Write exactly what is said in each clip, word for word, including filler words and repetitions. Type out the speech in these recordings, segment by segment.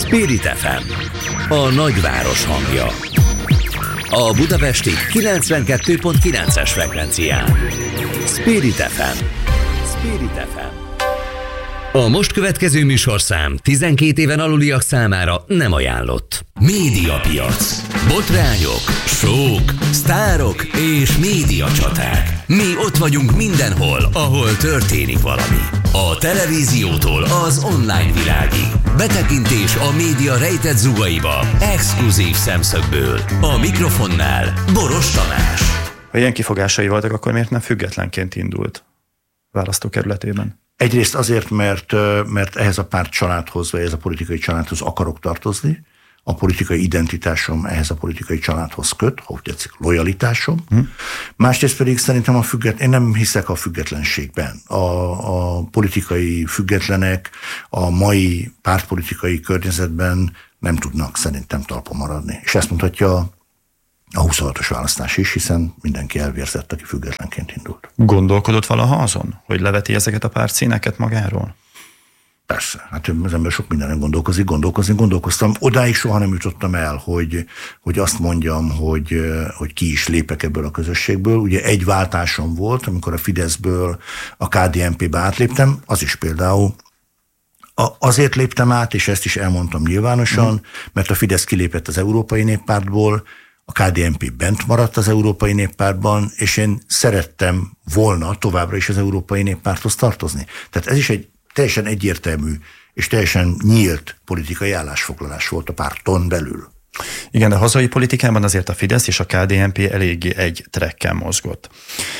Spirit ef em, a nagyváros hangja. A budapesti kilencvenkettő pont kilences frekvencián. Spirit ef em. Spirit ef em. A most következő műsorszám tizenkét éven aluliak számára nem ajánlott. Médiapiac. Botrányok, sók, sztárok és médiacsaták. Mi ott vagyunk mindenhol, ahol történik valami. A televíziótól az online világig. Betekintés a média rejtett zugaiba. Exkluzív szemszögből. A mikrofonnál Boros Tamás. Ha ilyen kifogásai voltak, akkor miért nem függetlenként indult választókerületében? Egyrészt azért, mert, mert ehhez a párt családhoz, vagy ehhez a politikai családhoz akarok tartozni. A politikai identitásom ehhez a politikai családhoz köt, ha úgy tetszik, lojalitásom. Hm. Másrészt pedig szerintem a független, én nem hiszek a függetlenségben. A, a politikai függetlenek a mai pártpolitikai környezetben nem tudnak szerintem talpon maradni. És ezt mutatja a huszonhatos választás is, hiszen mindenki elvérzett, aki függetlenként indult. Gondolkodott valaha azon, hogy leveti ezeket a pártszíneket magáról? Persze, hát az ember sok mindenen gondolkozik, gondolkozni, gondolkoztam. Odáig soha nem jutottam el, hogy, hogy azt mondjam, hogy, hogy ki is lépek ebből a közösségből. Ugye egy váltásom volt, amikor a Fideszből a ká dé en pé-be átléptem, az is például azért léptem át, és ezt is elmondtam nyilvánosan, mm. mert a Fidesz kilépett az Európai Néppártból, a ká dé en pé bent maradt az Európai Néppártban, és én szerettem volna továbbra is az Európai Néppárthoz tartozni. Tehát ez is egy teljesen egyértelmű és teljesen nyílt politikai állásfoglalás volt a párton belül. Igen, de a hazai politikában azért a Fidesz és a ká dé en pé eléggé egy trekken mozgott.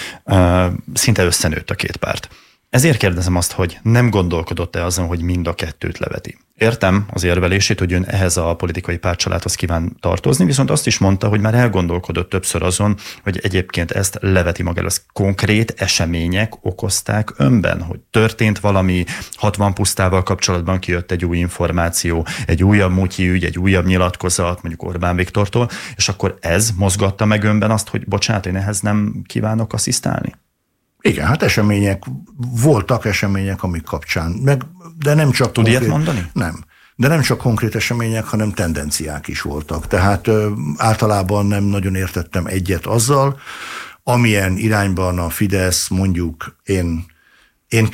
Szinte összenőtt a két párt. Ezért kérdezem azt, hogy nem gondolkodott-e azon, hogy mind a kettőt leveti. Értem az érvelését, hogy ön ehhez a politikai pártcsaládhoz kíván tartozni, viszont azt is mondta, hogy már elgondolkodott többször azon, hogy egyébként ezt leveti magáról. Ez konkrét események okozták önben, hogy történt valami, hatvan pusztával kapcsolatban kijött egy új információ, egy újabb Mutyi ügy, egy újabb nyilatkozat, mondjuk Orbán Viktortól, és akkor ez mozgatta meg önben azt, hogy bocsánat, én ehhez nem kívánok asszisztálni? Igen, hát események, voltak események, amik kapcsán, meg, de nem csak... Tud ilyet mondani? Nem. De nem csak konkrét események, hanem tendenciák is voltak. Tehát ö, általában nem nagyon értettem egyet azzal, amilyen irányban a Fidesz, mondjuk én, én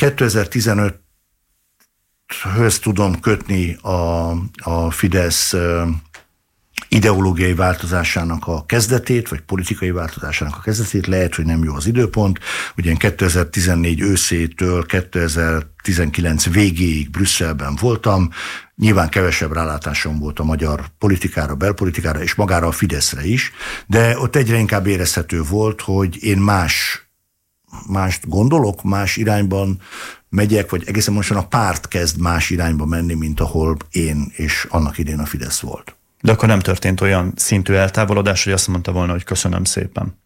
kétezer-tizenöthöz tudom kötni a, a Fidesz ö, ideológiai változásának a kezdetét, vagy politikai változásának a kezdetét, lehet, hogy nem jó az időpont. Ugye én kétezer-tizennégy őszétől kétezer-tizenkilenc végéig Brüsszelben voltam, nyilván kevesebb rálátásom volt a magyar politikára, belpolitikára, és magára a Fideszre is, de ott egyre inkább érezhető volt, hogy én más, mást gondolok, más irányban megyek, vagy egészen pontosan a párt kezd más irányba menni, mint ahol én és annak idén a Fidesz volt. De akkor nem történt olyan szintű eltávolodás, hogy azt mondta volna, hogy köszönöm szépen.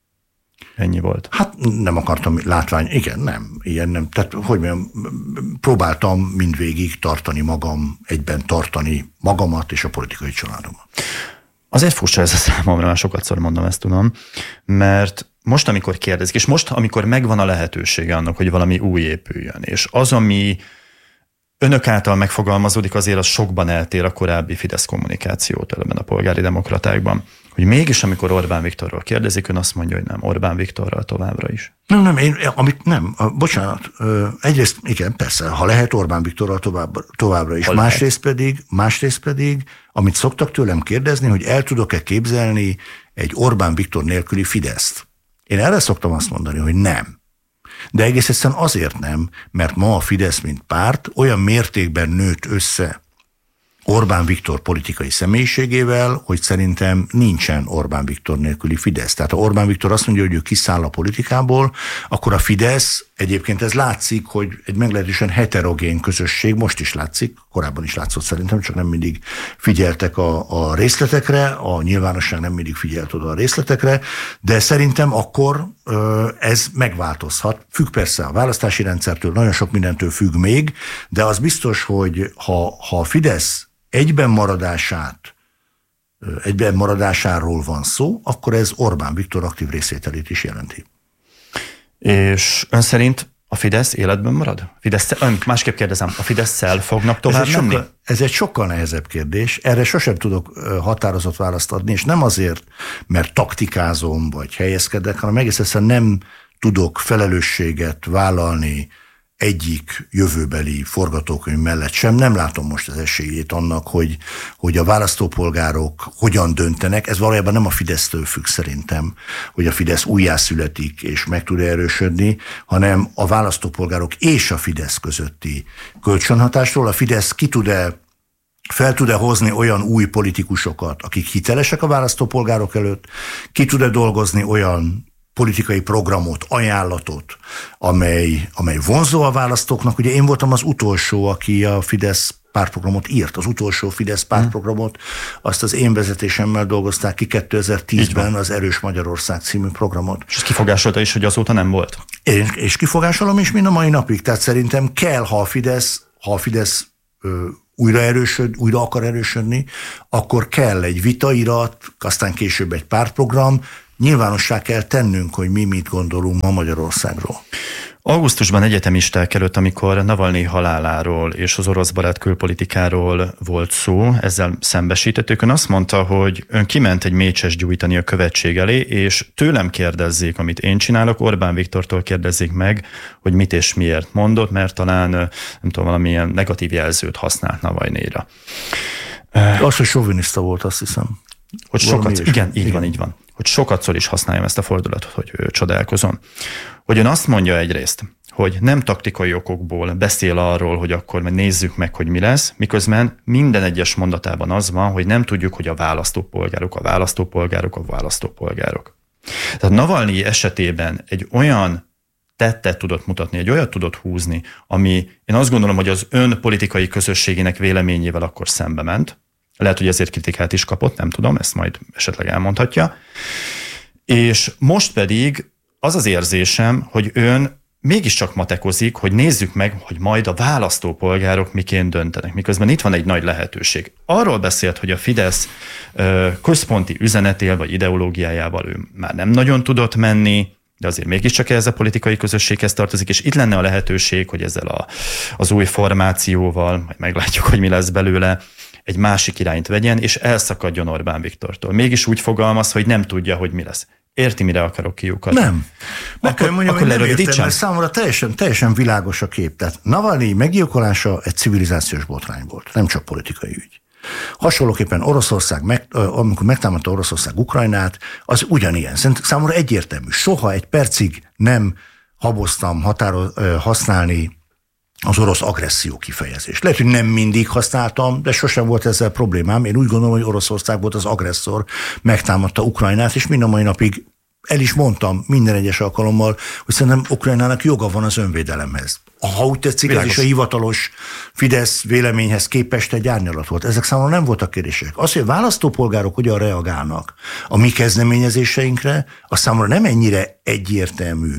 Ennyi volt. Hát nem akartam látvány, igen, nem, ilyen nem. Tehát, hogy mondjam, próbáltam mindvégig tartani magam, egyben tartani magamat és a politikai családomat. Azért furcsa ez a számomra, már sokatszor mondom, ezt tudom, mert most, amikor kérdezik, és most, amikor megvan a lehetősége annak, hogy valami új épüljön, és az, ami önök által megfogalmazódik, azért az sokban eltér a korábbi Fidesz kommunikációtól ebben a polgári demokratákban. Hogy mégis, amikor Orbán Viktorról kérdezik, ön azt mondja, hogy nem, Orbán Viktorral továbbra is. Nem, nem, én, amit nem, bocsánat, egyrészt igen, persze, ha lehet Orbán Viktorral tovább, továbbra is, másrészt pedig, másrészt pedig, amit szoktak tőlem kérdezni, hogy el tudok-e képzelni egy Orbán Viktor nélküli Fideszt. Én erre szoktam azt mondani, hogy nem. De egész egyszerűen azért nem, mert ma a Fidesz, mint párt, olyan mértékben nőtt össze Orbán Viktor politikai személyiségével, hogy szerintem nincsen Orbán Viktor nélküli Fidesz. Tehát ha Orbán Viktor azt mondja, hogy ő kiszáll a politikából, akkor a Fidesz, egyébként ez látszik, hogy egy meglehetősen heterogén közösség, most is látszik, korábban is látszott szerintem, csak nem mindig figyeltek a, a részletekre, a nyilvánosság nem mindig figyelt oda a részletekre, de szerintem akkor ö, ez megváltozhat. Függ persze a választási rendszertől, nagyon sok mindentől függ még, de az biztos, hogy ha, ha a Fidesz egyben maradását, egyben maradásáról van szó, akkor ez Orbán Viktor aktív részvételét is jelenti. És ön szerint A Fidesz életben marad? Fidesz, másképp kérdezem, a Fidesz-szel fognak tovább ez menni? Sokkal, ez egy sokkal nehezebb kérdés. Erre sosem tudok határozott választ adni, és nem azért, mert taktikázom, vagy helyezkedek, hanem egész egyszerűen nem tudok felelősséget vállalni egyik jövőbeli forgatókönyv mellett sem. Nem látom most az esélyét annak, hogy, hogy a választópolgárok hogyan döntenek. Ez valójában nem a Fidesztől függ szerintem, hogy a Fidesz újjászületik és meg tud erősödni, hanem a választópolgárok és a Fidesz közötti kölcsönhatásról. A Fidesz ki tud-e, fel tud-e hozni olyan új politikusokat, akik hitelesek a választópolgárok előtt, ki tud-e dolgozni olyan politikai programot, ajánlatot, amely, amely vonzó a választóknak. Ugye én voltam az utolsó, aki a Fidesz pártprogramot írt, az utolsó Fidesz pártprogramot, azt az én vezetésemmel dolgozták ki kétezer-tízben az Erős Magyarország című programot. És ezt kifogásolta is, hogy azóta nem volt? Én, és kifogásolom is mind a mai napig, tehát szerintem kell, ha a Fidesz, ha a Fidesz ö, újra erősöd, újra akar erősödni, akkor kell egy vitairat, aztán később egy pártprogram, nyilvánossá kell tennünk, hogy mi mit gondolunk ma Magyarországról. Augusztusban egyetemisták előtt, amikor Navalnyi haláláról és az orosz barát külpolitikáról volt szó, ezzel szembesítettük, ön azt mondta, hogy ön kiment egy mécses gyújtani a követség elé, és tőlem kérdezzék, amit én csinálok, Orbán Viktortól kérdezzék meg, hogy mit és miért mondott, mert talán, nem tudom, valamilyen negatív jelzőt használt Navalnyira. Az, hogy soviniszta volt, azt hiszem. Hogy sokat, igen, így igen. van, így van. Hogy sokatszor is használjam ezt a fordulatot, hogy csodálkozom. Hogy ön azt mondja egyrészt, hogy nem taktikai okokból beszél arról, hogy akkor nézzük meg, hogy mi lesz, miközben minden egyes mondatában az van, hogy nem tudjuk, hogy a választópolgárok, a választópolgárok, a választópolgárok. Tehát Navalnyi esetében egy olyan tettet tudott mutatni, egy olyat tudott húzni, ami én azt gondolom, hogy az ön politikai közösségének véleményével akkor szembe ment. Lehet, hogy ezért kritikát is kapott, nem tudom, ezt majd esetleg elmondhatja. És most pedig az az érzésem, hogy ön mégiscsak matekozik, hogy nézzük meg, hogy majd a választópolgárok miként döntenek, miközben itt van egy nagy lehetőség. Arról beszélt, hogy a Fidesz központi üzenetével vagy ideológiájával ő már nem nagyon tudott menni, de azért mégiscsak ez a politikai közösséghez tartozik, és itt lenne a lehetőség, hogy ezzel a, az új formációval, majd meglátjuk, hogy mi lesz belőle, egy másik irányt vegyen, és elszakadjon Orbán Viktortól. Mégis úgy fogalmaz, hogy nem tudja, hogy mi lesz. Érti, mire akarok kiukadni? Nem. Meg akkor, mondjam, akkor hogy nem értem, mert számomra teljesen, teljesen világos a kép. Tehát Navalnyi meggyilkolása egy civilizációs botrány volt, nem csak politikai ügy. Hasonlóképpen Oroszország, meg, amikor megtámadta Oroszország Ukrajnát, az ugyanilyen. Számomra egyértelmű. Soha egy percig nem haboztam határo, használni az orosz agresszió kifejezést. Lehet, hogy nem mindig használtam, de sosem volt ezzel problémám. Én úgy gondolom, hogy Oroszország volt az agresszor, megtámadta Ukrajnát, és mind a mai napig el is mondtam minden egyes alkalommal, hogy szerintem Ukrajnának joga van az önvédelemhez. Ha úgy tetszik, Világos. Ez is a hivatalos Fidesz véleményhez képest egy árnyalat volt. Ezek számomra nem voltak kérdések. Az, hogy a választópolgárok hogyan reagálnak a mi kezdeményezéseinkre, az számomra nem ennyire egyértelmű,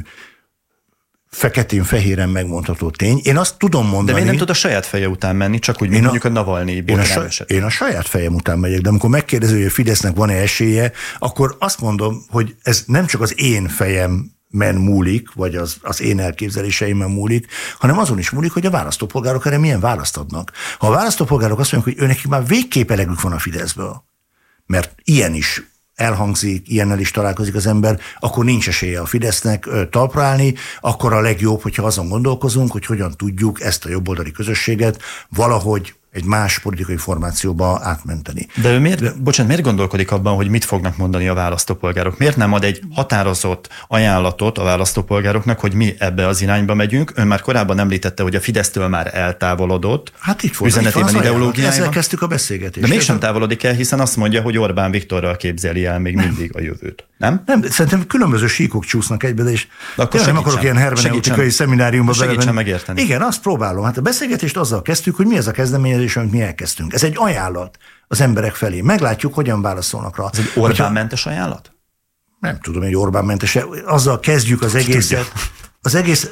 feketén-fehéren megmondható tény. Én azt tudom mondani... De miért nem tud a saját feje után menni, csak úgy, mint mondjuk a Navalnyi botrány eset? Én a saját fejem után megyek, de amikor megkérdező, hogy a Fidesznek van-e esélye, akkor azt mondom, hogy ez nem csak az én fejemben múlik, vagy az, az én elképzeléseimen múlik, hanem azon is múlik, hogy a választópolgárok erre milyen választ adnak. Ha a választópolgárok azt mondják, hogy őnek már végképp elegük van a Fideszből, mert ilyen is elhangzik, ilyennel is találkozik az ember, akkor nincs esélye a Fidesznek talpra állni, akkor a legjobb, hogyha azon gondolkozunk, hogy hogyan tudjuk ezt a jobboldali közösséget valahogy egy más politikai formációba átmenteni. De ő miért, De, bocsánat, miért gondolkodik abban, hogy mit fognak mondani a választópolgárok? Miért nem ad egy határozott ajánlatot a választópolgároknak, hogy mi ebbe az irányba megyünk? Ön már korábban említette, hogy a Fidesztől már eltávolodott. Hát itt volt, üzenetében, itt ideológiájában. Ezzel kezdtük a beszélgetést. De mégsem távolodik el, hiszen azt mondja, hogy Orbán Viktorral képzeli el még mindig a jövőt. Nem? Nem, szerintem különböző síkok csúsznak egybe, de is de nem akarok ilyen hermeneutikai szemináriumba belevenni. megérteni. Igen, azt próbálom. Hát a beszélgetést azzal kezdtük, hogy mi ez a kezdeményezés, amit mi elkezdtünk. Ez egy ajánlat az emberek felé. Meglátjuk, hogyan válaszolnak rá. Ez egy Orbán-mentes ajánlat? Nem tudom, egy Orbán-mentes. Azzal kezdjük az egészet. Az egész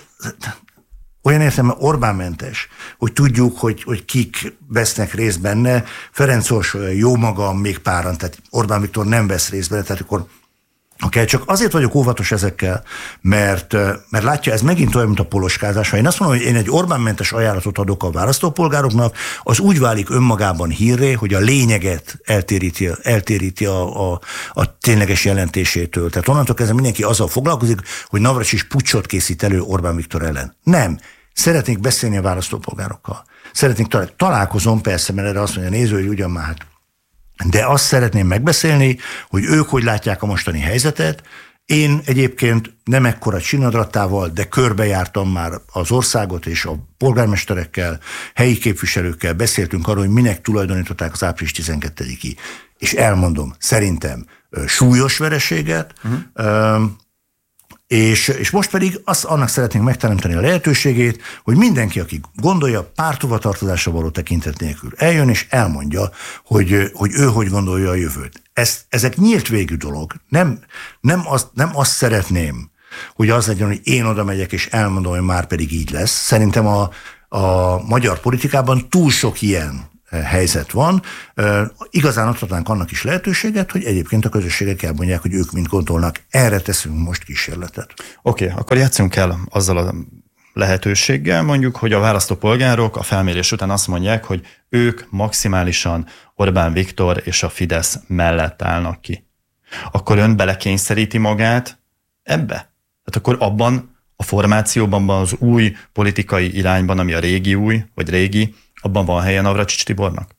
olyan értelemben Orbán-mentes, hogy tudjuk, hogy, hogy kik vesznek részt benne. Ferenc Orsolya, jó magam, még páran, tehát Orbán Viktor nem vesz részt benne, tehát akkor Okay, csak azért vagyok óvatos ezekkel, mert, mert látja, ez megint olyan, mint a poloskázás. Ha én azt mondom, hogy én egy Orbán-mentes ajánlatot adok a választópolgároknak, az úgy válik önmagában hírré, hogy a lényeget eltéríti, eltéríti a, a, a tényleges jelentésétől. Tehát onnantól kezdve mindenki azzal foglalkozik, hogy Navracsics puccsot készít elő Orbán Viktor ellen. Nem. Szeretnék beszélni a választópolgárokkal. Szeretnék talál, találkozom persze, mert erre azt mondja a néző, hogy ugyan már hát. De azt szeretném megbeszélni, hogy ők hogy látják a mostani helyzetet. Én egyébként nem ekkora csinadrattával, de körbejártam már az országot, és a polgármesterekkel, helyi képviselőkkel beszéltünk arról, hogy minek tulajdonították az április tizenkettediki. És elmondom, szerintem súlyos vereséget, uh-huh. És, és most pedig azt, annak szeretnénk megteremteni a lehetőségét, hogy mindenki, aki gondolja, párthovatartozásra való tekintet nélkül eljön, és elmondja, hogy, hogy ő hogy gondolja a jövőt. Ez, ezek nyílt végű dolog. Nem, nem, azt, nem azt szeretném, hogy az legyen, hogy én oda megyek, és elmondom, hogy már pedig így lesz. Szerintem a, a magyar politikában túl sok ilyen helyzet van. Igazán adhatnánk annak is lehetőséget, hogy egyébként a közösségek elmondják, hogy ők mind gondolnak. Erre teszünk most kísérletet. Oké, okay, akkor játszunk el azzal a lehetőséggel, mondjuk, hogy a választópolgárok a felmérés után azt mondják, hogy ők maximálisan Orbán Viktor és a Fidesz mellett állnak ki. Akkor ön belekényszeríti magát ebbe? Tehát akkor abban a formációban, az új politikai irányban, ami a régi új, vagy régi, abban van helye Navracsics Tibornak?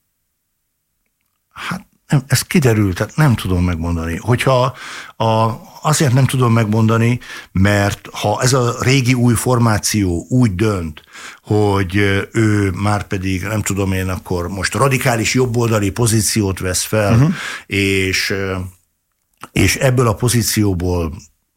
Hát nem, ez kiderül, tehát nem tudom megmondani. Hogyha a, azért nem tudom megmondani, mert ha ez a régi új formáció úgy dönt, hogy ő már pedig, nem tudom én, akkor most radikális jobboldali pozíciót vesz fel, uh-huh. és, és ebből a pozícióból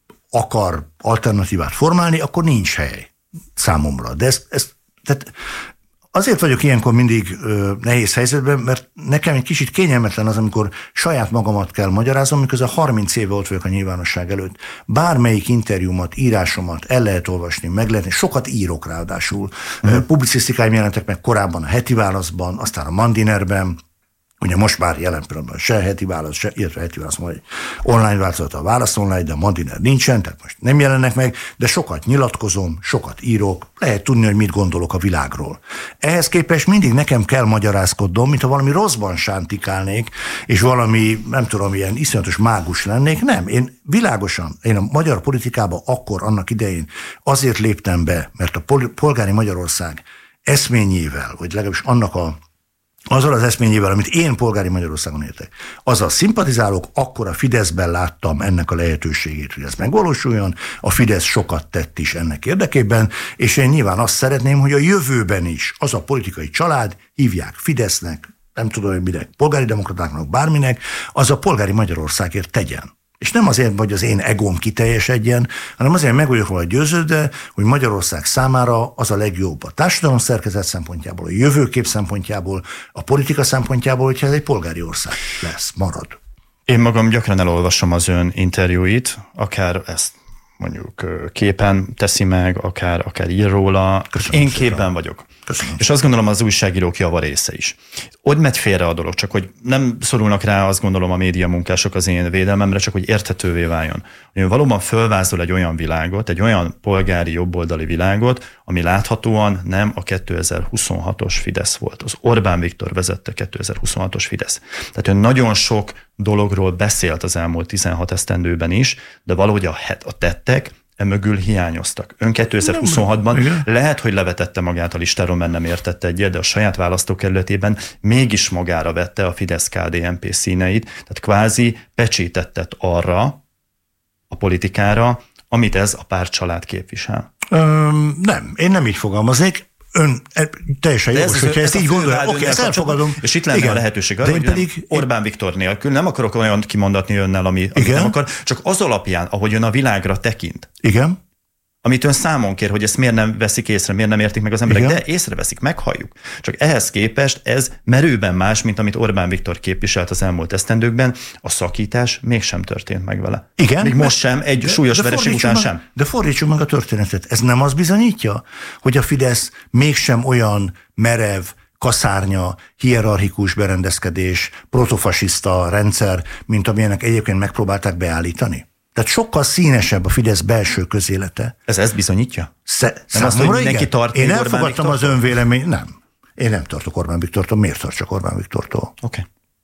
akar alternatívát formálni, akkor nincs hely számomra. De ez, ez tehát azért vagyok ilyenkor mindig ö, nehéz helyzetben, mert nekem egy kicsit kényelmetlen az, amikor saját magamat kell magyaráznom, miközben harminc éve ott vagyok a nyilvánosság előtt. Bármelyik interjúmat, írásomat el lehet olvasni, meg lehet, sokat írok ráadásul. Uh-huh. Publicisztikáim jelentek meg korábban a Heti Válaszban, aztán a Mandinerben, ugye most már jelen pillanatban se Heti Válasz, se, illetve Heti Válasz majd online változat a Válasz online, de a Mandiner nincsen, tehát most nem jelennek meg, de sokat nyilatkozom, sokat írok, lehet tudni, hogy mit gondolok a világról. Ehhez képest mindig nekem kell magyarázkodnom, mintha valami rosszban sántikálnék, és valami, nem tudom, ilyen iszonyatos mágus lennék. Nem, én világosan, én a magyar politikába akkor annak idején azért léptem be, mert a polgári Magyarország eszményével, vagy legalábbis annak a azzal az eszményével, amit én polgári Magyarországon értek, azzal szimpatizálok, akkor a Fideszben láttam ennek a lehetőségét, hogy ez megvalósuljon. A Fidesz sokat tett is ennek érdekében, és én nyilván azt szeretném, hogy a jövőben is az a politikai család, hívják Fidesznek, nem tudom, hogy minek, polgári demokratáknak, bárminek, az a polgári Magyarországért tegyen. És nem azért, hogy az én egóm kiteljesedjen, hanem azért meg vagyok róla győződve, hogy Magyarország számára az a legjobb a társadalom szerkezet szempontjából, a jövőkép szempontjából, a politika szempontjából, hogyha ez egy polgári ország lesz, marad. Én magam gyakran elolvasom az ön interjúit, akár ezt mondjuk képen teszi meg, akár, akár ír róla. Köszönöm Én szépen. Képben vagyok. Köszönöm. És azt gondolom az újságírók java része is. Hogy megy félre a dolog, csak hogy nem szorulnak rá, azt gondolom, a médiamunkások az én védelmemre, csak hogy érthetővé váljon. Hogy valóban fölvázol egy olyan világot, egy olyan polgári jobboldali világot, ami láthatóan nem a kétezer-huszonhatos Fidesz volt. Az Orbán Viktor vezette kétezer-huszonhatos Fidesz. Tehát ön nagyon sok dologról beszélt az elmúlt tizenhat esztendőben is, de valahogy a, a tettek emögül hiányoztak. Ön kétezer-huszonhatban nem, lehet, hogy levetette magát a listáról, mert nem értette egyet, de a saját választókerületében mégis magára vette a Fidesz-ká dé en pé színeit, tehát kvázi pecsétettet arra a politikára, amit ez a pártcsalád képvisel. Öm, nem, én nem így fogalmaznék. Ön teljesen jogos, ez hogyha ez ezt így gondolja. Oké, ezt elfogadom. És itt lenne igen, a lehetőség arra, hogy pedig Orbán Viktor nélkül nem akarok olyan kimondatni önnel, ami, amit nem akar, csak az alapján, ahogy ön a világra tekint. Igen. Amit ön számon kér, hogy ezt miért nem veszik észre, miért nem értik meg az emberek, igen. De észreveszik, meghalljuk. Csak ehhez képest ez merőben más, mint amit Orbán Viktor képviselt az elmúlt esztendőkben, a szakítás mégsem történt meg vele. Igen. Még most sem, egy de, súlyos vereség után meg, sem. De fordítsuk meg a történetet. Ez nem az bizonyítja, hogy a Fidesz mégsem olyan merev, kaszárnya, hierarchikus berendezkedés, protofasiszta rendszer, mint amilyenek egyébként megpróbálták beállítani? Tehát sokkal színesebb a Fidesz belső közélete. Ez ezt bizonyítja? Sze- nem azt, hogy mindenki tart Én elfogadtam az önvélemény, nem. Én nem tartok Orbán Viktortól, miért tartsak Orbán Viktortól? Oké. Okay.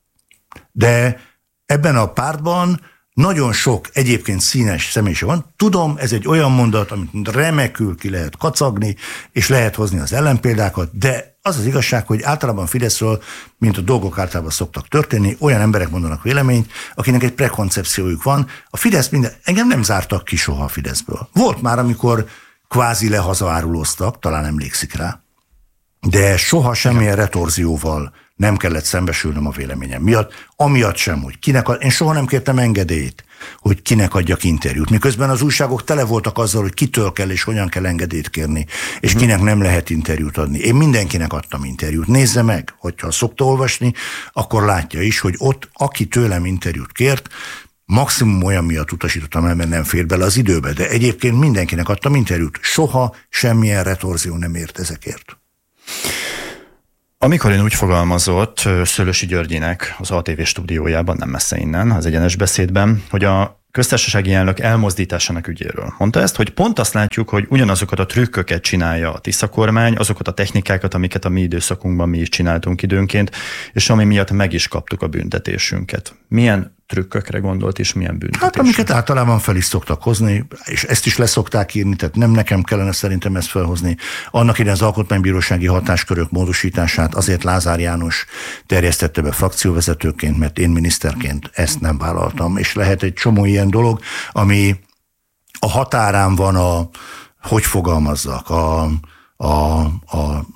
De ebben a pártban nagyon sok egyébként színes személyiség van. Tudom, ez egy olyan mondat, amit remekül ki lehet kacagni, és lehet hozni az ellenpéldákat, de az az igazság, hogy általában Fideszről, mint a dolgok általában szoktak történni, olyan emberek mondanak véleményt, akinek egy prekoncepciójuk van. A Fidesz minden, engem nem zártak ki soha a Fideszből. Volt már, amikor kvázi lehazaárulóztak, talán emlékszik rá, de soha semmilyen retorzióval nem kellett szembesülnöm a véleményem miatt, amiatt sem, hogy kinek, ad, én soha nem kértem engedélyt, hogy kinek adjak interjút. Miközben az újságok tele voltak azzal, hogy kitől kell és hogyan kell engedélyt kérni, és hmm. kinek nem lehet interjút adni. Én mindenkinek adtam interjút. Nézze meg, hogyha szokta olvasni, akkor látja is, hogy ott, aki tőlem interjút kért, maximum olyan miatt utasítottam el, mert nem fér bele az időbe, de egyébként mindenkinek adtam interjút. Soha semmilyen retorzió nem ért ezekért. Amikor ön úgy fogalmazott Szőlősi Györgyinek az á té vé stúdiójában, nem messze innen, az Egyenes Beszédben, hogy a köztársasági elnök elmozdításának ügyéről. Mondta ezt, hogy pont azt látjuk, hogy ugyanazokat a trükköket csinálja a Tisza kormány, azokat a technikákat, amiket a mi időszakunkban mi is csináltunk időnként, és ami miatt meg is kaptuk a büntetésünket. Milyen trükkökre gondolt, és milyen büntetés? Hát amiket általában fel is szoktak hozni, és ezt is leszokták írni, tehát nem nekem kellene szerintem ezt felhozni. Annak idején az alkotmánybírósági hatáskörök módosítását azért Lázár János terjesztette be frakcióvezetőként, mert én miniszterként ezt nem vállaltam, és lehet egy csomó ilyen dolog, ami a határán van a, hogy fogalmazzak, a, a, a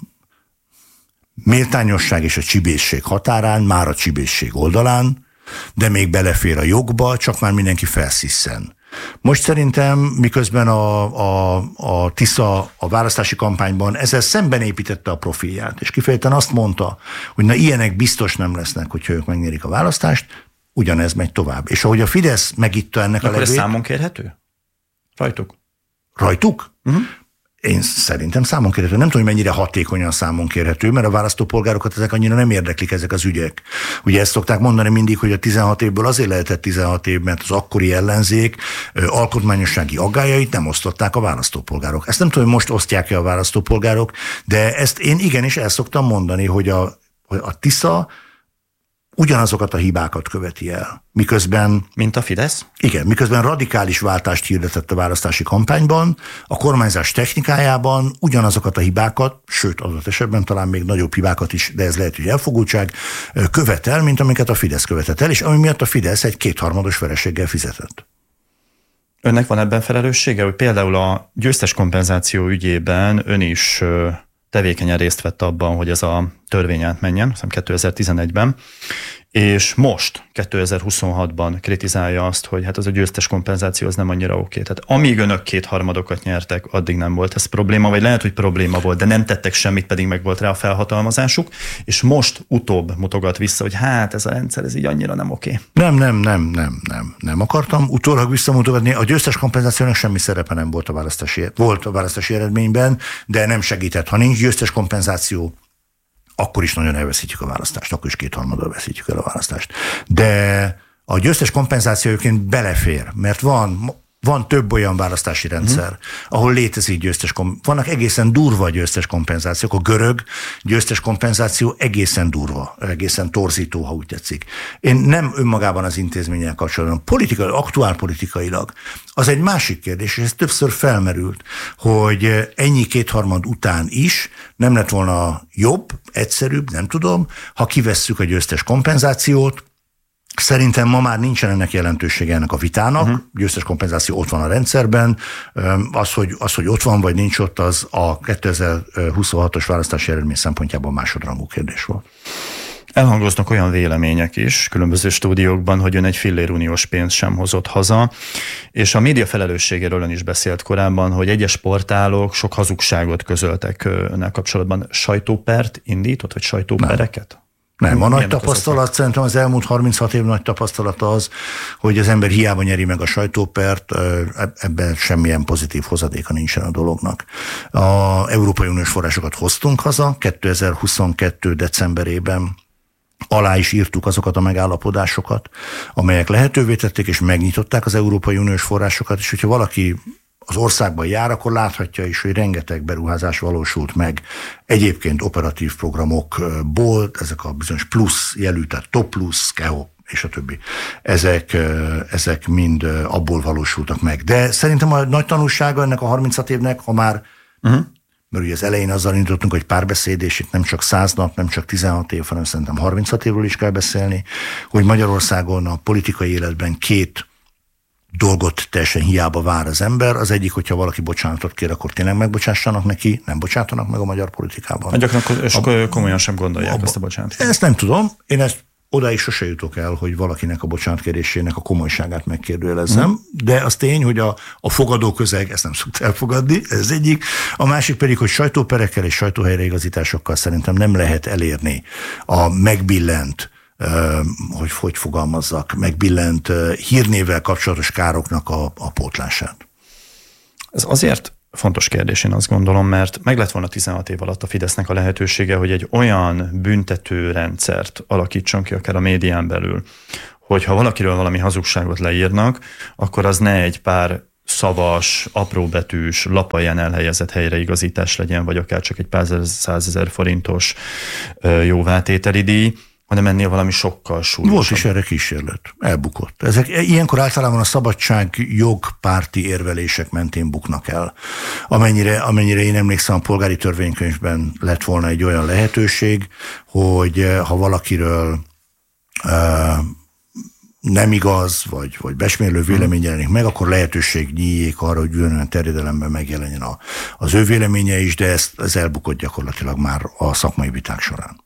méltányosság és a csibészség határán, már a csibészség oldalán, de még belefér a jogba, csak már mindenki felszisszen. Most szerintem, miközben a, a, a Tisza a választási kampányban ezzel szemben építette a profilját, és kifejezetten azt mondta, hogy na ilyenek biztos nem lesznek, hogyha ők megnyerik a választást, ugyanez megy tovább. És ahogy a Fidesz megitta ennek Akkor a levét... ez számon kérhető? Rajtuk? Rajtuk? Uh-huh. Én szerintem számon kérhető. Nem tudom, hogy mennyire hatékonyan számon kérhető, mert a választópolgárokat ezek annyira nem érdeklik, ezek az ügyek. Ugye ezt szokták mondani mindig, hogy a tizenhat évből azért lehetett tizenhat év, mert az akkori ellenzék alkotmányossági aggályait nem osztották a választópolgárok. Ezt nem tudom, hogy most osztják-e a választópolgárok, de ezt én igenis el szoktam mondani, hogy a, hogy a Tisza ugyanazokat a hibákat követi el. Miközben... Mint a Fidesz? Igen, miközben radikális váltást hirdetett a választási kampányban, a kormányzás technikájában ugyanazokat a hibákat, sőt, adott esetben talán még nagyobb hibákat is, de ez lehet, hogy elfogultság, követel, mint amiket a Fidesz követett el, és ami miatt a Fidesz egy kétharmados vereséggel fizetett. Önnek van ebben felelőssége, hogy például a győztes kompenzáció ügyében ön is tevékenyen részt vett abban, hogy ez a törvény átmenjen, hiszem kétezer-tizenegyben, és most, kétezer-huszonhatban kritizálja azt, hogy hát az a győztes kompenzáció az nem annyira oké. Tehát amíg önök kétharmadokat nyertek, addig nem volt ez probléma, vagy lehet, hogy probléma volt, de nem tettek semmit, pedig meg volt rá a felhatalmazásuk, és most utóbb mutogat vissza, hogy hát ez a rendszer, ez így annyira nem oké. Nem, nem, nem, nem, nem, nem akartam utólag visszamutogatni. A győztes kompenzációnak semmi szerepe nem volt a választási, volt a választási eredményben, de nem segített. Ha nincs győztes kompenzáció, akkor is nagyon elveszítjük a választást, akkor is kétharmaddal veszítjük el a választást. De a győztes kompenzációként belefér, mert van, van több olyan választási rendszer, mm. ahol létezik győztes kompenzáció. Vannak egészen durva győztes kompenzációk. A görög győztes kompenzáció egészen durva, egészen torzító, ha úgy tetszik. Én nem önmagában az intézménnyel kapcsolatban, politikai, aktuál politikailag. Az egy másik kérdés, és ez többször felmerült, hogy ennyi kétharmad után is nem lett volna jobb, egyszerűbb, nem tudom, ha kivesszük a győztes kompenzációt. Szerintem ma már nincsen ennek jelentősége ennek a vitának, uh-huh. győztes kompenzáció ott van a rendszerben, az hogy, az, hogy ott van vagy nincs ott, az a kétezer-huszonhatos választási eredmény szempontjából másodrangú kérdés volt. Elhangoznak olyan vélemények is különböző stúdiókban, hogy ön egy fillér uniós pénzt sem hozott haza, és a média felelősségéről ön is beszélt korábban, hogy egyes portálok sok hazugságot közöltek önnel kapcsolatban. Sajtópert indított, vagy sajtópereket? Nem, a nagy tapasztalat, szerintem az elmúlt harminchat év nagy tapasztalata az, hogy az ember hiába nyeri meg a sajtópert, ebben semmilyen pozitív hozadéka nincsen a dolognak. A Európai Uniós forrásokat hoztunk haza kétezer-huszonkettő decemberében, alá is írtuk azokat a megállapodásokat, amelyek lehetővé tették és megnyitották az Európai Uniós forrásokat, és hogyha valaki az országban jár, akkor láthatja is, hogy rengeteg beruházás valósult meg egyébként operatív programokból, ezek a bizonyos plusz jelű, tehát top plusz, keho, és a többi. Ezek, ezek mind abból valósultak meg. De szerintem a nagy tanulsága ennek a harminchat évnek, ha már, uh-huh. mert ugye az elején azzal indítottunk, hogy párbeszéd, és itt nem csak száz nap, nem csak tizenhat év, hanem szerintem harminchat évről is kell beszélni, hogy Magyarországon a politikai életben két dolgot teljesen hiába vár az ember. Az egyik, hogyha valaki bocsánatot kér, akkor tényleg megbocsássanak neki, nem bocsátanak meg a magyar politikában. Hát gyakran és a, komolyan sem gondolják abba, azt a bocsánatot. Ezt nem tudom. Én ezt odáig sose jutok el, hogy valakinek a bocsánatkérésének a komolyságát megkérdőjelezzem, mm. de az tény, hogy a, a fogadó közeg ezt nem szokta elfogadni, ez egyik. A másik pedig, hogy sajtóperekkel és sajtóhelyreigazításokkal szerintem nem lehet elérni a megbillent, hogy hogy fogalmazzak, megbillent hírnévvel kapcsolatos károknak a, a pótlását. Ez azért fontos kérdés, én azt gondolom, mert meg lett volna tizenhat év alatt a Fidesznek a lehetősége, hogy egy olyan büntetőrendszert alakítson ki, akár a médián belül, hogyha valakiről valami hazugságot leírnak, akkor az ne egy pár szavas, apróbetűs, lapalján elhelyezett helyreigazítás legyen, vagy akár csak egy pár százezer forintos jóvátételi díj, hanem ennél valami sokkal súlyosabb. Volt is erre kísérlet. Elbukott. Ezek ilyenkor általában a szabadságjog párti érvelések mentén buknak el. Amennyire, amennyire én emlékszem, a polgári törvénykönyvben lett volna egy olyan lehetőség, hogy ha valakiről uh, nem igaz, vagy, vagy besmérlő vélemény jelenik meg, akkor lehetőség nyíljék arra, hogy olyan terjedelemben megjelenjen a, az ő véleménye is, de ez, ez elbukott gyakorlatilag már a szakmai viták során.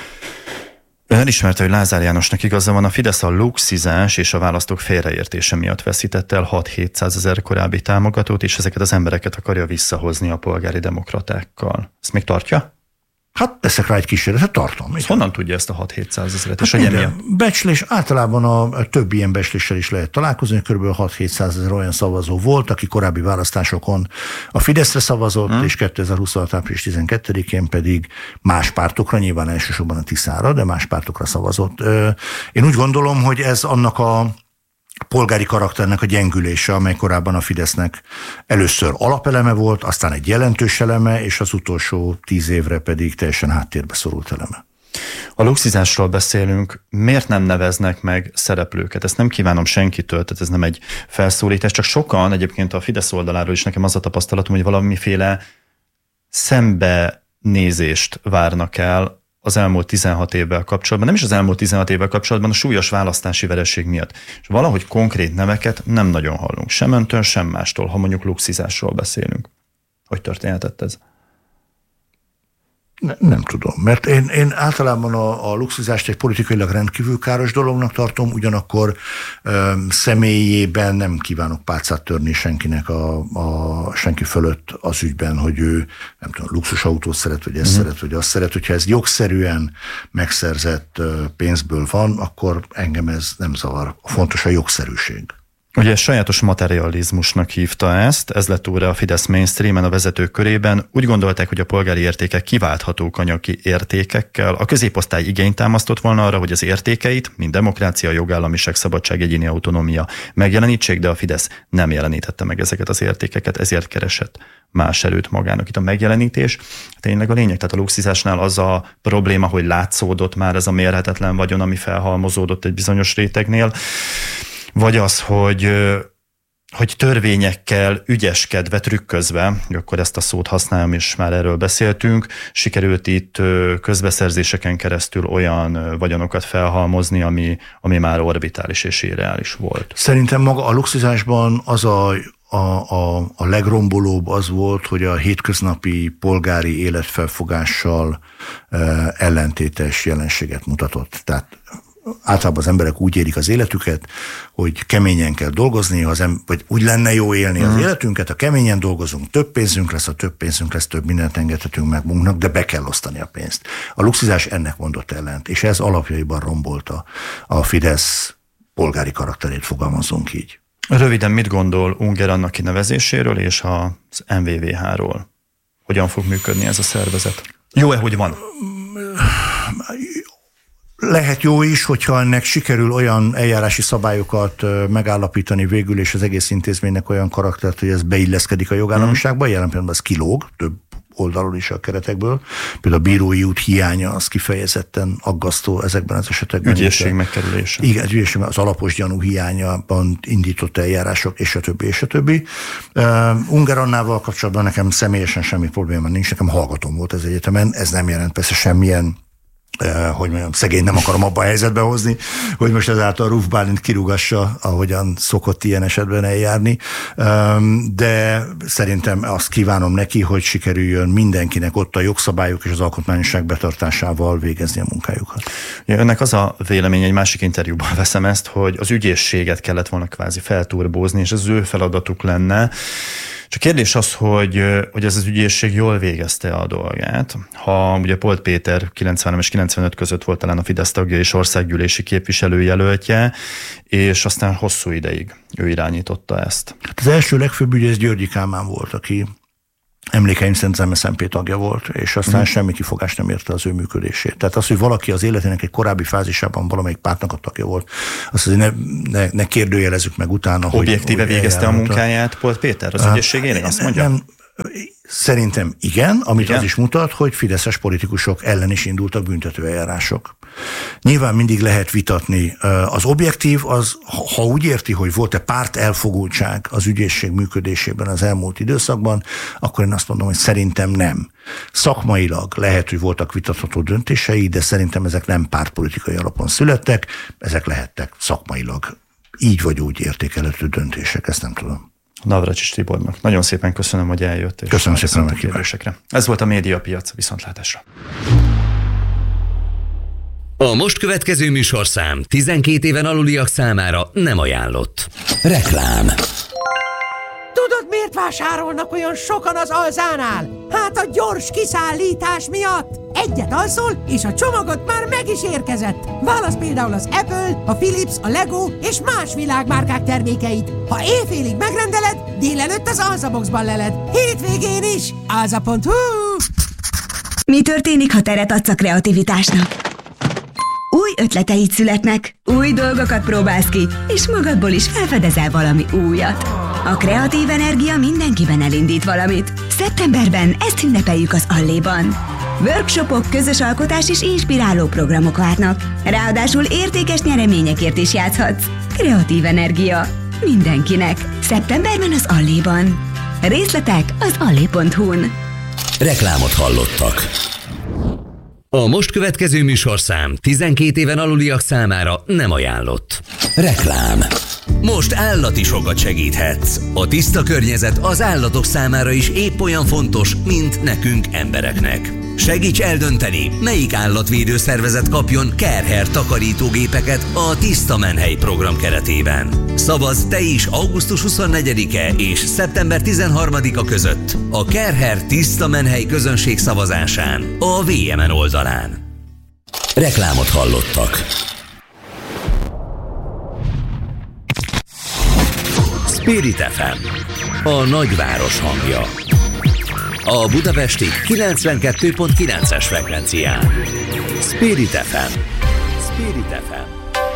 Ön elismerte, hogy Lázár Jánosnak igaza van, a Fidesz a luxizás és a választók félreértése miatt veszítette el hat-hétszázezer korábbi támogatót, és ezeket az embereket akarja visszahozni a polgári demokratákkal. Ezt még tartja? Hát teszek rá egy kísérletet, tartom. Honnan tudja ezt a hat-hétszázezret? Hát minden becslés, általában a, a több ilyen becsléssel is lehet találkozni, kb. hat-hétszázezer olyan szavazó volt, aki korábbi választásokon a Fideszre szavazott, hmm. és kétezer-huszonhat április tizenkettedikén pedig más pártokra, nyilván elsősorban a Tiszára, de más pártokra szavazott. Én úgy gondolom, hogy ez annak a polgári karakternek a gyengülése, amely korábban a Fidesznek először alapeleme volt, aztán egy jelentős eleme, és az utolsó tíz évre pedig teljesen háttérbe szorult eleme. A luxizásról beszélünk, miért nem neveznek meg szereplőket? Ezt nem kívánom senkitől, tehát ez nem egy felszólítás, csak sokan egyébként a Fidesz oldaláról is nekem az a tapasztalatom, hogy valamiféle szembenézést várnak el az elmúlt tizenhat évvel kapcsolatban, nem is az elmúlt tizenhat évvel kapcsolatban, a súlyos választási vereség miatt. És valahogy konkrét neveket nem nagyon hallunk, sem öntől, sem mástól, ha mondjuk luxizásról beszélünk. Hogy történhetett ez? Ne, nem tudom, mert én, én általában a, a luxizást egy politikailag rendkívül káros dolognak tartom, ugyanakkor ö, személyében nem kívánok pálcát törni senkinek a, a senki fölött az ügyben, hogy ő nem tudom, luxusautót szeret, vagy ezt mm. szeret, vagy azt szeret. Hogyha ez jogszerűen megszerzett pénzből van, akkor engem ez nem zavar. Fontos a jogszerűség. Ugye sajátos materializmusnak hívta ezt, ez lett újra a Fidesz mainstreamen a vezetők körében. Úgy gondolták, hogy a polgári értékek kiválthatók anyagi értékekkel. A középosztály igényt támasztott volna arra, hogy az értékeit, mint demokrácia, jogállamiság, szabadság, egyéni autonómia megjelenítsék, de a Fidesz nem jelenítette meg ezeket az értékeket, ezért keresett más erőt magának. Itt a megjelenítés tényleg a lényeg, tehát a luxizásnál az a probléma, hogy látszódott már ez a mérhetetlen vagyon, ami felhalmozódott egy bizonyos rétegnél, vagy az, hogy, hogy törvényekkel ügyeskedve, trükközve, akkor ezt a szót használjam, és már erről beszéltünk, sikerült itt közbeszerzéseken keresztül olyan vagyonokat felhalmozni, ami, ami már orbitális és irreális volt. Szerintem maga a luxizásban az a A, a, a legrombolóbb az volt, hogy a hétköznapi polgári életfelfogással e, ellentétes jelenséget mutatott. Tehát általában az emberek úgy érik az életüket, hogy keményen kell dolgozni, az em- vagy úgy lenne jó élni az mm. életünket, ha keményen dolgozunk, több pénzünk lesz, ha több pénzünk lesz, több mindent engedhetünk meg magunknak, de be kell osztani a pénzt. A luxizás ennek mondott ellent, és ez alapjaiban rombolta a Fidesz polgári karakterét, fogalmazunk így. Röviden mit gondol Unger Anna kinevezéséről és az em vé vé há-ról? Hogyan fog működni ez a szervezet? Jó-e, hogy van? Lehet jó is, hogyha ennek sikerül olyan eljárási szabályokat megállapítani végül, és az egész intézménynek olyan karaktert, hogy ez beilleszkedik a jogállamiságba, jelen pillanatban ez kilóg, több oldalról is a keretekből. Például a bírói út hiánya az kifejezetten aggasztó ezekben az esetekben. Ügyészség megkerülése. Igen, az ügyészség, az alapos gyanú hiányában indított eljárások, és a többi, és a többi. Uh, Ungár Annával kapcsolatban nekem személyesen semmi probléma nincs, nekem hallgatóm volt az egyetemen, ez nem jelent persze semmilyen Uh, hogy mondjam, szegény nem akarom abba a helyzetbe hozni, hogy most ezáltal Ruf Bálint kirúgassa, ahogyan szokott ilyen esetben eljárni, um, de szerintem azt kívánom neki, hogy sikerüljön mindenkinek ott a jogszabályok és az alkotmányosság betartásával végezni a munkájukat. Ja, önnek az a vélemény, egy másik interjúban veszem ezt, hogy az ügyészséget kellett volna kvázi felturbózni, és az ő feladatuk lenne. Csak kérdés az, hogy, hogy ez az ügyészség jól végezte a dolgát. Ha ugye Polt Péter kilencvenhárom és kilencvenöt között volt talán a Fidesz tagja és országgyűlési képviselőjelöltje, és aztán hosszú ideig ő irányította ezt. Az első legfőbb ügyész Györgyi Kálmán volt, aki emlékeim szerint az em es zé en pé tagja volt, és aztán mm. semmi kifogást nem érte az ő működését. Tehát az, hogy valaki az életének egy korábbi fázisában valamelyik pártnak a tagja volt, azt azért ne, ne, ne kérdőjelezzük meg utána, hogy... Objektíve hogy végezte a munkáját Polt Péter az ügyészségénél, azt mondja? Nem, szerintem igen, amit igen? az is mutat, hogy fideszes politikusok ellen is indultak büntetőeljárások. Nyilván mindig lehet vitatni. Az objektív az, ha úgy érti, hogy volt-e párt elfogultság az ügyészség működésében az elmúlt időszakban, akkor én azt mondom, hogy szerintem nem. Szakmailag lehet, hogy voltak vitatható döntései, de szerintem ezek nem pártpolitikai alapon születtek, ezek lehettek szakmailag így vagy úgy értékelhető döntések, ezt nem tudom. Navracsics Tibornak nagyon szépen köszönöm, hogy eljött. Köszönöm szépen a kérdésekre. Ez volt a Médiapiac, viszontlátásra. A most következő műsorszám tizenkét éven aluliak számára nem ajánlott. Reklám. Tudod, miért vásárolnak olyan sokan az Alzánál? Hát a gyors kiszállítás miatt. Egyet alszol, és a csomagot már meg is érkezett. Válasz például az Apple, a Philips, a Lego és más világmárkák termékeit. Ha éjfélig megrendeled, délelőtt az Alzaboxban leled. Hétvégén is. alza pont hu. Mi történik, ha teret adsz a kreativitásnak? Új ötleteid születnek, új dolgokat próbálsz ki, és magadból is felfedezel valami újat. A kreatív energia mindenkiben elindít valamit. Szeptemberben ezt ünnepeljük az Alléban. Workshopok, közös alkotás és inspiráló programok várnak. Ráadásul értékes nyereményekért is játszhatsz. Kreatív energia. Mindenkinek. Szeptemberben az Alléban. Részletek az allé pont hu-n. Reklámot hallottak. A most következő műsorszám tizenkét éven aluliak számára nem ajánlott. Reklám. Most állati sokat segíthetsz. A tiszta környezet az állatok számára is épp olyan fontos, mint nekünk embereknek. Segíts eldönteni, melyik állatvédő szervezet kapjon Kerher takarítógépeket a Tiszta Menhely program keretében. Szavazz te is augusztus huszonnegyedike és szeptember tizenharmadika között a Kerher Tiszta Menhely közönség szavazásán a vé em en oldalán. Reklámot hallottak. Spirit ef em, a nagyváros hangja. A budapesti kilencvenkettő pont kilences frekvencián. Spirit ef em. Spirit ef em.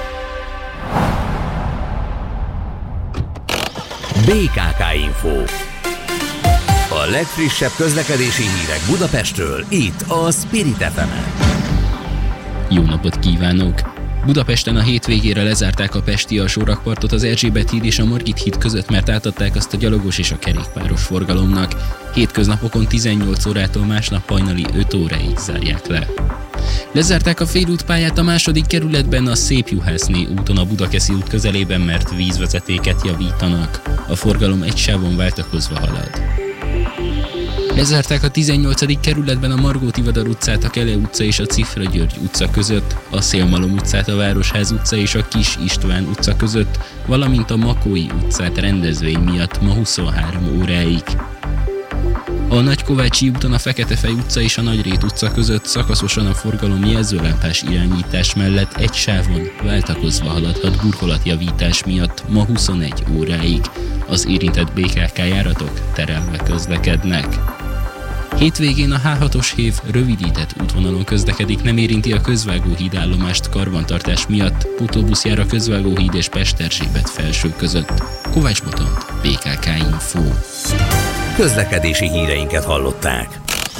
bé ká ká Info. A legfrissebb közlekedési hírek Budapestről, itt a Spirit ef emen. Jó napot kívánok! Budapesten a hétvégére lezárták a pesti alsórakpartot az Erzsébet híd és a Margit híd között, mert átadták azt a gyalogos és a kerékpáros forgalomnak. Hétköznapokon tizennyolc órától másnap hajnali öt óráig zárják le. Lezárták a félútpályát a második kerületben a Szépjuhászné úton a Budakeszi út közelében, mert vízvezetéket javítanak. A forgalom egy sávon váltakozva halad. Lezárták a tizennyolcadik kerületben a Margó Tivadar utcát, a Kele utca és a Cifra György utca között, a Szélmalom utcát, a Városház utca és a Kis István utca között, valamint a Makói utcát rendezvény miatt ma huszonhárom óráig. A Nagykovácsi úton a Feketefej utca és a Nagyrét utca között szakaszosan a forgalom jelzőlámpás irányítás mellett egy sávon váltakozva haladhat burkolatjavítás miatt ma huszonegy óráig. Az érintett bé ká ká járatok terelve közlekednek. Hétvégén a há hatos hév rövidített útvonalon közlekedik, nem érinti a Közvágóhíd állomást karbantartás miatt, pótlóbusz jár a Közvágóhíd és Pesterzsébet felső között. Kovács Botont, bé ká ká Info. Közlekedési híreinket hallották.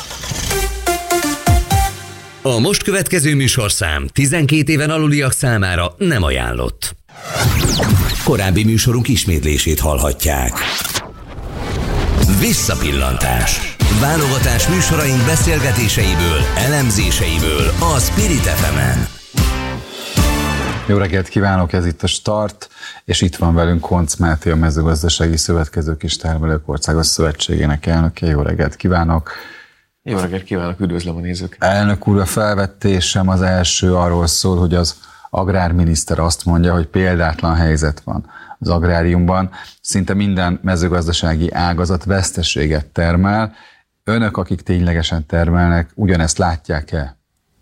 A most következő műsorszám tizenkét éven aluliak számára nem ajánlott. Korábbi műsorunk ismétlését hallhatják. Visszapillantás. Válogatás műsoraink beszélgetéseiből, elemzéseiből a Spirit ef emen. Jó reggelt kívánok, ez itt a Start, és itt van velünk Koncz Máté, a Mezőgazdasági Szövetkezők és Termelők Országos Szövetségének elnöke. Jó reggelt kívánok! Jó reggelt kívánok, üdvözlöm a nézők! Elnök úr, a felvetésem az első arról szól, hogy az agrárminiszter azt mondja, hogy példátlan helyzet van az agráriumban. Szinte minden mezőgazdasági ágazat veszteséget termel. Önök, akik ténylegesen termelnek, ugyanezt látják-e?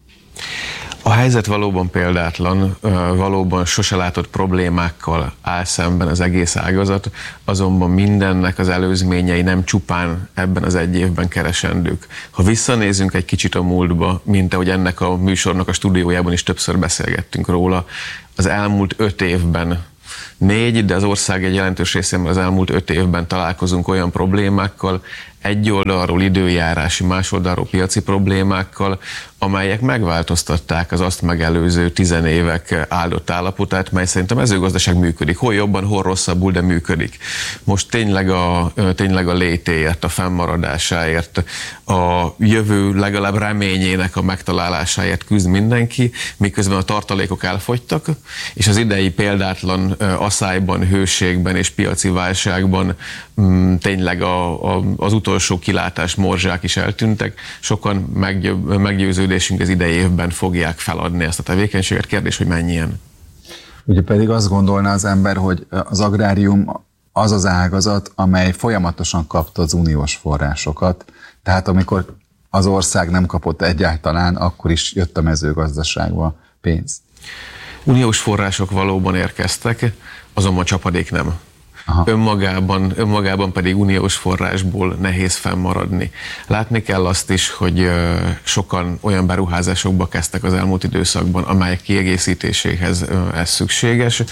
A helyzet valóban példátlan, valóban sose látott problémákkal áll szemben az egész ágazat, azonban mindennek az előzményei nem csupán ebben az egy évben keresendők. Ha visszanézünk egy kicsit a múltba, mint ahogy ennek a műsornak a stúdiójában is többször beszélgettünk róla, az elmúlt öt évben négy, de az ország egy jelentős részében az elmúlt öt évben találkozunk olyan problémákkal, egy oldalról időjárási, más oldalról piaci problémákkal, amelyek megváltoztatták az azt megelőző tizenévek áldott állapotát, mely szerint a mezőgazdaság működik. Hol jobban, hol rosszabbul, de működik. Most tényleg a, tényleg a létéért, a fennmaradásáért, a jövő legalább reményének a megtalálásáért küzd mindenki, miközben a tartalékok elfogytak, és az idei példátlan asszályban, hőségben és piaci válságban m, tényleg a, a, az utolsó kilátás morzsák is eltűntek. Sokan meggyő, meggyőződésünk az idei évben fogják feladni ezt a tevékenységet. Kérdés, hogy mennyien? Ugye pedig azt gondolná az ember, hogy az agrárium az az ágazat, amely folyamatosan kapta az uniós forrásokat. Tehát amikor az ország nem kapott egyáltalán, akkor is jött a mezőgazdaságba pénz. Uniós források valóban érkeztek, azonban csapadék nem. Önmagában, önmagában pedig uniós forrásból nehéz fennmaradni. Látni kell azt is, hogy sokan olyan beruházásokba kezdtek az elmúlt időszakban, amelyek kiegészítéséhez ez szükséges.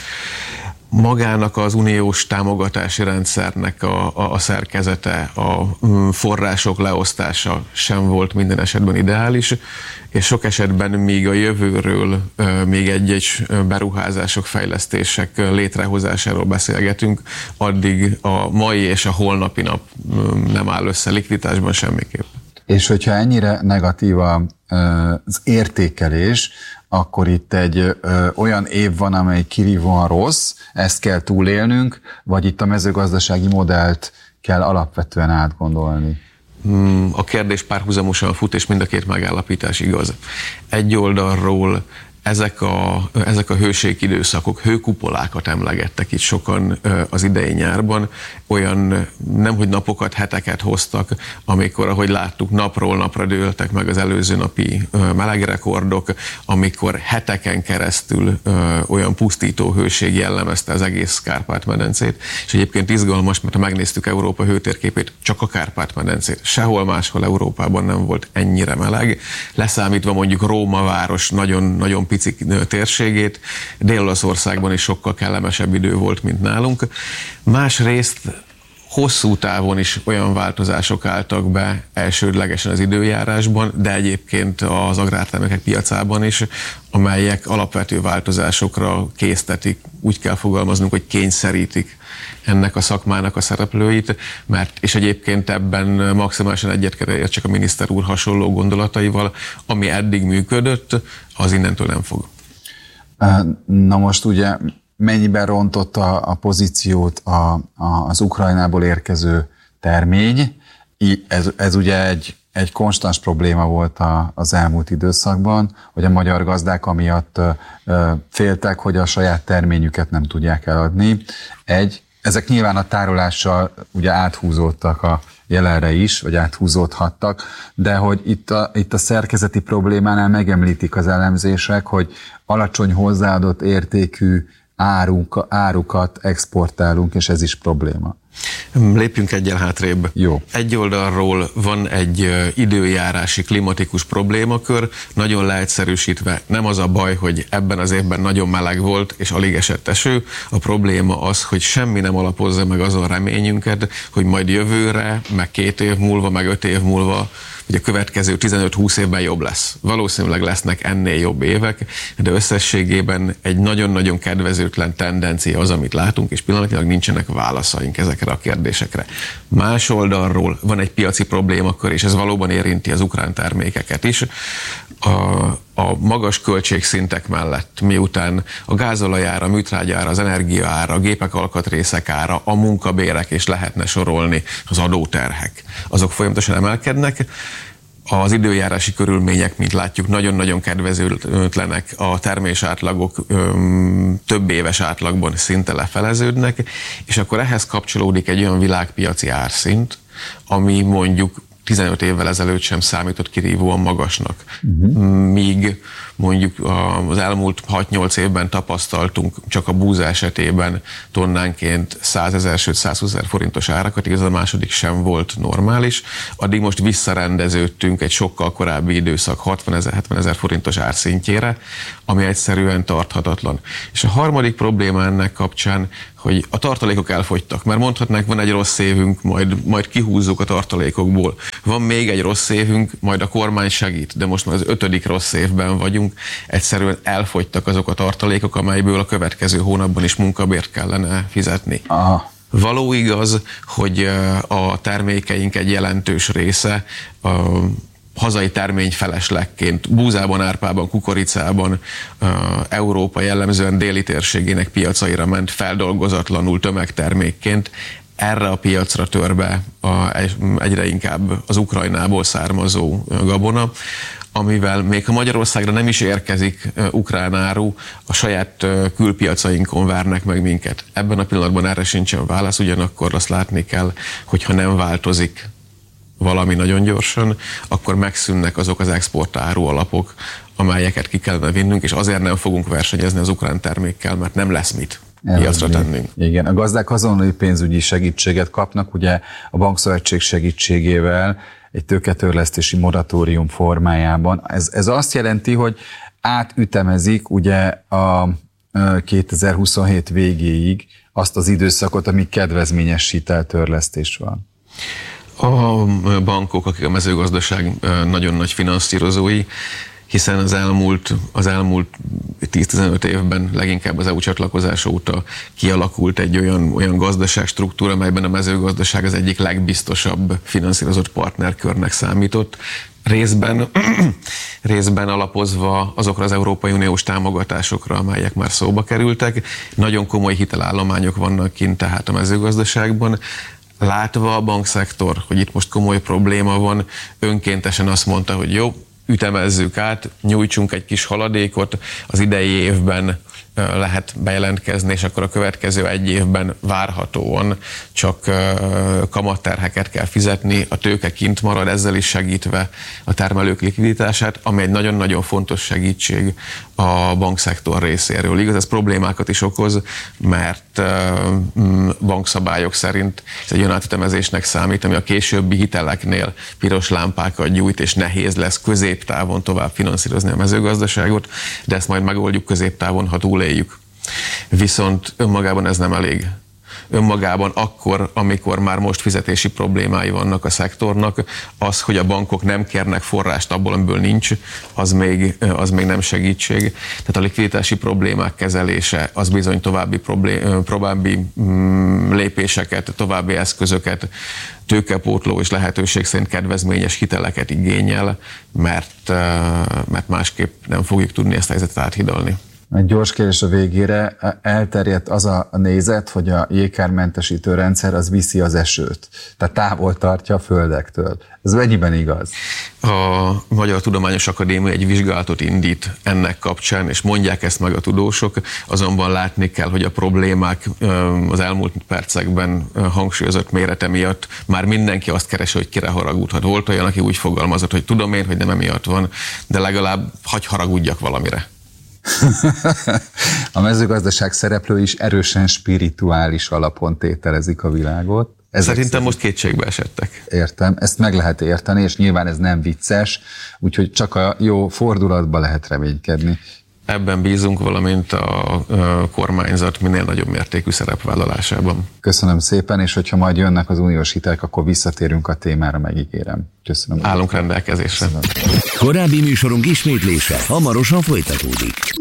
Magának az uniós támogatási rendszernek a, a, a szerkezete, a források leosztása sem volt minden esetben ideális, és sok esetben még a jövőről, még egy-egy beruházások, fejlesztések létrehozásáról beszélgetünk, addig a mai és a holnapi nap nem áll össze likviditásban semmiképp. És hogyha ennyire negatív az értékelés, akkor itt egy ö, olyan év van, amely kirívóan rossz, ezt kell túlélnünk, vagy itt a mezőgazdasági modellt kell alapvetően átgondolni? A kérdés párhuzamosan fut, és mind a két megállapítás igaz. Egy oldalról ezek a, ezek a hőségidőszakok, hőkupolákat emlegettek itt sokan az idei nyárban, olyan nemhogy napokat, heteket hoztak, amikor, ahogy láttuk, napról napra dőltek meg az előző napi melegrekordok, amikor heteken keresztül olyan pusztító hőség jellemezte az egész Kárpát-medencét, és egyébként izgalmas, mert ha megnéztük Európa hőtérképét, csak a Kárpát-medencét, sehol máshol Európában nem volt ennyire meleg, leszámítva mondjuk Róma város nagyon, nagyon pici térségét, Dél-Olaszországban is sokkal kellemesebb idő volt, mint nálunk. Másrészt hosszú távon is olyan változások álltak be elsődlegesen az időjárásban, de egyébként az agrártermékek piacában is, amelyek alapvető változásokra késztetik, úgy kell fogalmaznunk, hogy kényszerítik ennek a szakmának a szereplőit, mert, és egyébként ebben maximálisan egyet kell értsek a miniszter úr hasonló gondolataival, ami eddig működött, az innentől nem fog. Na most ugye mennyiben rontotta a pozíciót a, a, az Ukrajnából érkező termény? Ez, ez ugye egy, egy konstans probléma volt a, az elmúlt időszakban, hogy a magyar gazdák amiatt ö, féltek, hogy a saját terményüket nem tudják eladni. Egy, ezek nyilván a tárolással ugye áthúzódtak a jelenre is, vagy áthúzódhattak, de hogy itt a, itt a szerkezeti problémánál megemlítik az elemzések, hogy alacsony hozzáadott értékű áruk, árukat exportálunk, és ez is probléma. Lépjünk egyel hátrébb. Jó. Egy oldalról van egy időjárási, klimatikus problémakör, nagyon leegyszerűsítve nem az a baj, hogy ebben az évben nagyon meleg volt, és alig esett eső. A probléma az, hogy semmi nem alapozza meg azon reményünket, hogy majd jövőre, meg két év múlva, meg öt év múlva, hogy a következő tizenöt-húsz évben jobb lesz. Valószínűleg lesznek ennél jobb évek, de összességében egy nagyon-nagyon kedvezőtlen tendencia az, amit látunk, és pillanatnyilag nincsenek válaszaink ezekre a kérdésekre. Más oldalról van egy piaci problémakör, és ez valóban érinti az ukrán termékeket is. A, a magas költségszintek mellett, miután a gázolajára, a műtrágyára, az energiaára, a gépek alkatrészek ára, a munkabérek, és lehetne sorolni az adóterhek, azok folyamatosan emelkednek. Az időjárási körülmények, mint látjuk, nagyon-nagyon kedvezőtlenek, a termésátlagok öm, több éves átlagban szinte lefeleződnek, és akkor ehhez kapcsolódik egy olyan világpiaci árszint, ami mondjuk tizenöt évvel ezelőtt sem számított kirívóan magasnak. Uh-huh. Míg mondjuk az elmúlt hat-nyolc évben tapasztaltunk csak a búza esetében tonnánként százezer, sőt százhúszezer forintos árakat, igaz a második sem volt normális, addig most visszarendeződtünk egy sokkal korábbi időszak hatvanezer, hetvenezer forintos árszintjére, ami egyszerűen tarthatatlan. És a harmadik probléma ennek kapcsán, hogy a tartalékok elfogytak, mert mondhatnánk, van egy rossz évünk, majd, majd kihúzzuk a tartalékokból. Van még egy rossz évünk, majd a kormány segít, de most már az ötödik rossz évben vagyunk, egyszerűen elfogytak azok a tartalékok, amelyből a következő hónapban is munkabért kellene fizetni. Aha. Való igaz, hogy a termékeink egy jelentős része a hazai termény feleslegként búzában, árpában, kukoricában Európa jellemzően déli térségének piacaira ment feldolgozatlanul tömegtermékként. Erre a piacra tör be a, egyre inkább az Ukrajnából származó gabona, amivel még ha Magyarországra nem is érkezik ukrán áru, a saját külpiacainkon várnak meg minket. Ebben a pillanatban erre sincsen válasz, ugyanakkor azt látni kell, hogy ha nem változik valami nagyon gyorsan, akkor megszűnnek azok az exportáru alapok, amelyeket ki kellene vinnünk, és azért nem fogunk versenyezni az ukrán termékkel, mert nem lesz mit piacra tennünk. Igen, a gazdák azonnali pénzügyi segítséget kapnak, ugye a Bankszövetség segítségével egy tőketörlesztési moratórium formájában. Ez, ez azt jelenti, hogy átütemezik ugye a kétezer-huszonhét végéig azt az időszakot, amíg kedvezményes hiteltörlesztés van. A bankok, akik a mezőgazdaság nagyon nagy finanszírozói, hiszen az elmúlt, az elmúlt tíz-tizenöt évben, leginkább az é u csatlakozás óta kialakult egy olyan, olyan gazdaságstruktúra, amelyben a mezőgazdaság az egyik legbiztosabb finanszírozott partnerkörnek számított, részben, részben alapozva azokra az Európai Uniós támogatásokra, amelyek már szóba kerültek. Nagyon komoly hitelállományok vannak kint tehát a mezőgazdaságban. Látva a bankszektor, hogy itt most komoly probléma van, önkéntesen azt mondta, hogy jó, ütemezzük át, nyújtsunk egy kis haladékot, az idei évben lehet bejelentkezni, és akkor a következő egy évben várhatóan csak kamatterheket kell fizetni, a tőke kint marad, ezzel is segítve a termelők likviditását, ami egy nagyon-nagyon fontos segítség a bankszektor részéről. Igaz, ez problémákat is okoz, mert bankszabályok szerint ez egy olyan átütemezésnek számít, ami a későbbi hiteleknél piros lámpákat gyújt, és nehéz lesz középtávon tovább finanszírozni a mezőgazdaságot, de ezt majd megoldjuk középtávon, ha túléljük. Viszont önmagában ez nem elég. Önmagában akkor, amikor már most fizetési problémái vannak a szektornak, az, hogy a bankok nem kérnek forrást abból, amiből nincs, az még, az még nem segítség. Tehát a likviditási problémák kezelése az bizony további, problém, további mm, lépéseket, további eszközöket, tőkepótló és lehetőség szerint kedvezményes hiteleket igényel, mert, mert másképp nem fogjuk tudni ezt a helyzetet áthidalni. Egy gyors kérdés a végére. Elterjedt az a nézet, hogy a jégkármentesítő rendszer az viszi az esőt, tehát távol tartja a földektől. Ez mennyiben igaz? A Magyar Tudományos Akadémia egy vizsgálatot indít ennek kapcsán, és mondják ezt meg a tudósok, azonban látni kell, hogy a problémák az elmúlt percekben hangsúlyozott mérete miatt már mindenki azt keresi, hogy kire haragudhat. Volt olyan, aki úgy fogalmazott, hogy tudom én, hogy nem emiatt van, de legalább hagy haragudjak valamire. A mezőgazdaság szereplői is erősen spirituális alapon tételezik a világot. Ezek Szerintem szerint... most kétségbe esettek. Értem, ezt meg lehet érteni, és nyilván ez nem vicces, úgyhogy csak a jó fordulatba lehet reménykedni. Ebben bízunk, valamint a kormányzat minél nagyobb mértékű szerepvállalásában. Köszönöm szépen, és hogyha majd jönnek az uniós hitelek, akkor visszatérünk a témára, megígérem. Köszönöm. Állunk rendelkezésre. Köszönöm. Korábbi műsorunk ismétlése hamarosan folytatódik.